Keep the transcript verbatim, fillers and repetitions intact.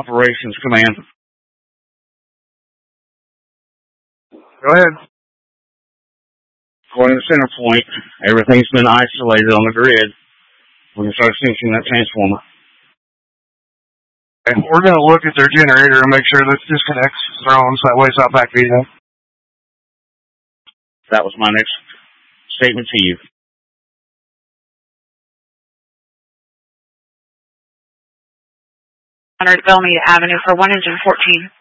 Operations Command. Go ahead. According to Centerpoint, everything's been isolated on the grid. We can start syncing that transformer. And we're going to look at their generator and make sure this disconnects thrown so that way it's not backfeeding them. That was my next statement to you. one hundred Bellmead Avenue for one engine fourteen.